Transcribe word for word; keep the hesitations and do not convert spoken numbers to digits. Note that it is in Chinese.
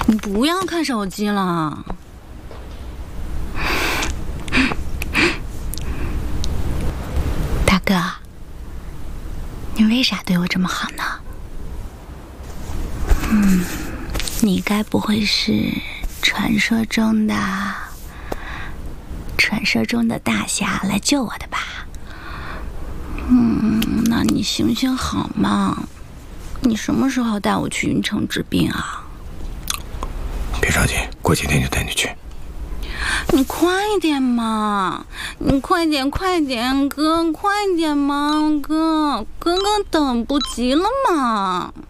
你不要看手机了。大哥，你为啥对我这么好呢？嗯，你该不会是传说中的传说中的大侠来救我的吧？嗯，那你行行好嘛？你什么时候带我去云城治病啊？ 别着急，过几天就带你去。 你快点嘛！你快点快点，哥，快点嘛，哥，哥哥等不及了嘛！